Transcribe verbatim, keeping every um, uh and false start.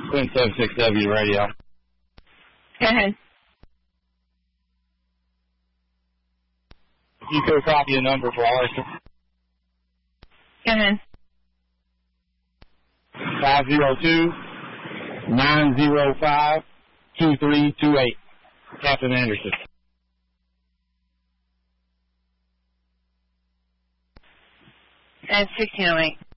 Quinn seven six W radio. Go ahead. If you could copy a number for Arthur. Go ahead. five zero two, nine zero five, two three two eight. Captain Anderson. And sixteen oh eight.